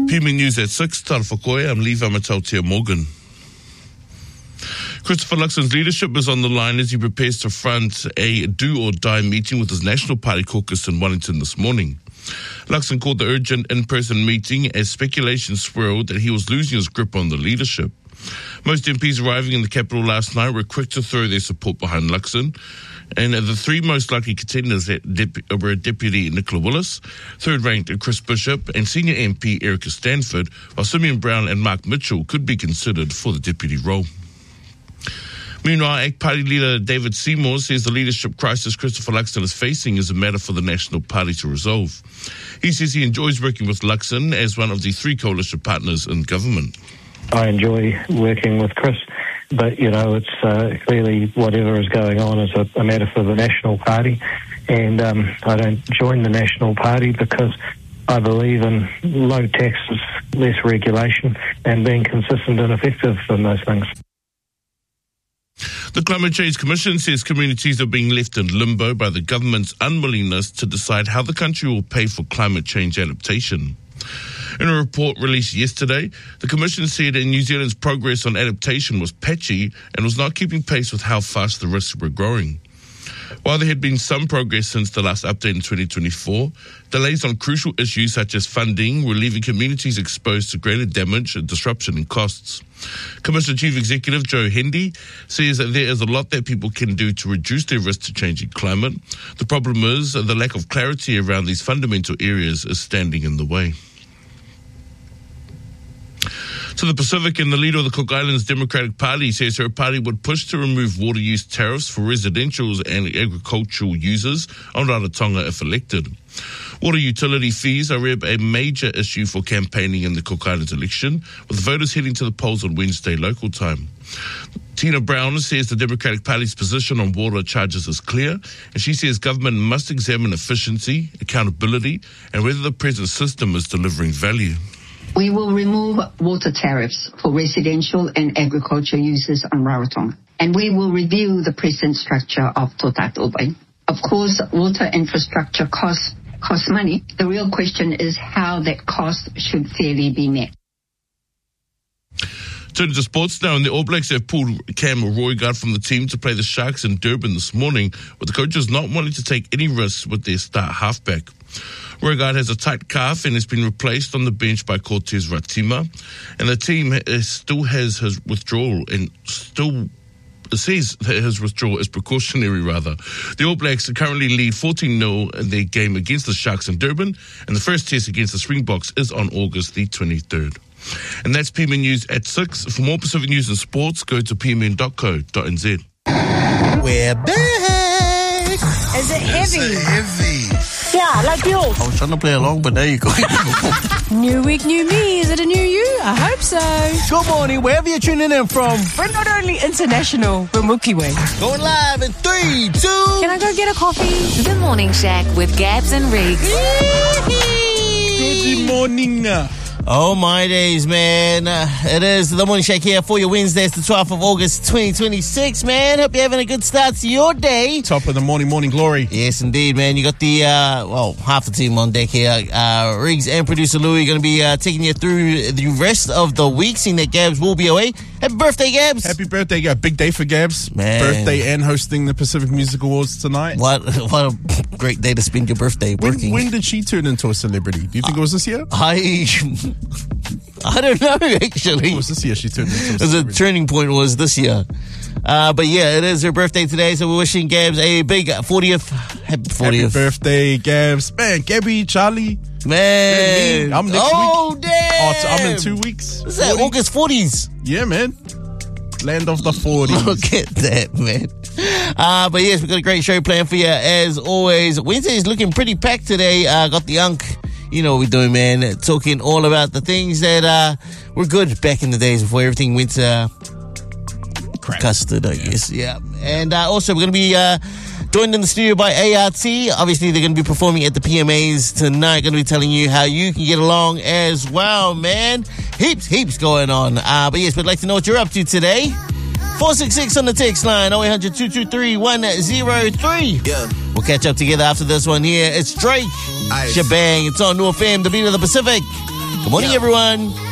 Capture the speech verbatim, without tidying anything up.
P M News at six, Tarafakoe, I'm Levi Matautia Morgan. Christopher Luxon's leadership is on the line as he prepares to front a do-or-die meeting with his National Party caucus in Wellington this morning. Luxon called the urgent in-person meeting as speculation swirled that he was losing his grip on the leadership. Most M Ps arriving in the capital last night were quick to throw their support behind Luxon, and the three most likely contenders were Deputy Nicola Willis, third-ranked Chris Bishop, and Senior M P Erica Stanford, while Simeon Brown and Mark Mitchell could be considered for the deputy role. Meanwhile, A C T Party leader David Seymour says the leadership crisis Christopher Luxon is facing is a matter for the National Party to resolve. He says he enjoys working with Luxon as one of the three coalition partners in government. I enjoy working with Chris, but, you know, it's uh, clearly whatever is going on is a, a matter for the National Party, and um, I don't join the National Party because I believe in low taxes, less regulation, and being consistent and effective in those things. The Climate Change Commission says communities are being left in limbo by the government's unwillingness to decide how the country will pay for climate change adaptation. In a report released yesterday, the Commission said New Zealand's progress on adaptation was patchy and was not keeping pace with how fast the risks were growing. While there had been some progress since the last update in twenty twenty-four, delays on crucial issues such as funding were leaving communities exposed to greater damage, disruption and costs. Commission Chief Executive Joe Hendy says that there is a lot that people can do to reduce their risk to changing climate. The problem is the lack of clarity around these fundamental areas is standing in the way. To the Pacific, and the leader of the Cook Islands Democratic Party says her party would push to remove water use tariffs for residential and agricultural users on Rarotonga if elected. Water utility fees are a major issue for campaigning in the Cook Islands election, with voters heading to the polls on Wednesday local time. Tina Brown says the Democratic Party's position on water charges is clear, and she says government must examine efficiency, accountability, and whether the present system is delivering value. We will remove water tariffs for residential and agriculture users on Rarotonga, and we will review the present structure of Tō Tātou Pai. Of course, water infrastructure costs costs money. The real question is how that cost should fairly be met. Turning to sports now, and the All Blacks have pulled Cam Roigard from the team to play the Sharks in Durban this morning, with the coaches not wanting to take any risks with their star halfback. Roigard has a tight calf and has been replaced on the bench by Cortez Ratima, and the team is, still has his withdrawal and still says that his withdrawal is precautionary, rather. The All Blacks currently lead fourteen nil in their game against the Sharks in Durban, and the first test against the Springboks is on August the twenty-third. And that's P M N News at six. For more Pacific news and sports, go to p m n dot co dot n z. We're back! Is it heavy? Is it heavy? Yeah, like the old. I was trying to play along, but there you go. New week, new me. Is it a new you? I hope so. Good morning, wherever you're tuning in from. We're not only international, but Mookie Way. Going live in three, two. Can I go get a coffee? The Morning Shack with Gabs and Riggs. Good morning. Oh, my days, man. Uh, it is the Morning Shake here for your Wednesday. It's the twelfth of August, twenty twenty-six, man. Hope you're having a good start to your day. Top of the morning, morning glory. Yes, indeed, man. You got the, uh, well, half the team on deck here. Uh, Riggs and producer Louie going to be uh, taking you through the rest of the week, seeing that Gabs will be away. Happy birthday, Gabs. Happy birthday. Yeah, big day for Gabs. Man. Birthday and hosting the Pacific Music Awards tonight. What, what a great day to spend your birthday working. When, when did she turn into a celebrity? Do you think uh, it was this year? I... I don't know, actually. It was this year she turned into a celebrity. The turning point was this year. Uh, but yeah, it is her birthday today, so we're wishing Gabs a big fortieth. Happy fortieth. Happy birthday, Gabs. Man, Gabby, Charlie. Man. I'm next oh, week. damn. Oh, so I'm in two weeks. What's that, August forties? Yeah, man. Land of the forties. Look at that, man. Uh, but yes, we've got a great show planned for you, as always. Wednesday is looking pretty packed today. Uh, got the Unk. You know what we're doing, man. Talking all about the things that uh, were good back in the days before everything went uh, custard, I yeah. guess. Yeah. And uh, also, we're going to be uh, joined in the studio by A R T. Obviously, they're going to be performing at the P M As tonight. Going to be telling you how you can get along as well, man. Heaps, heaps going on. Uh, but yes, we'd like to know what you're up to today. four six six on the text line, oh eight hundred, two two three, one oh three. Yeah. We'll catch up together after this one here. It's Drake. Ice. Shebang. It's on New F M, the beat of the Pacific. Good morning, everyone.